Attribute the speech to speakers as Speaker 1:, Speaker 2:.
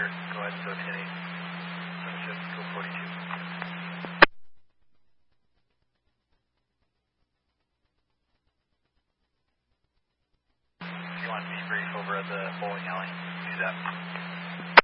Speaker 1: cleared. Go ahead and go 10-8. Shift, go 42. If you want to debrief over at the bowling alley, do that.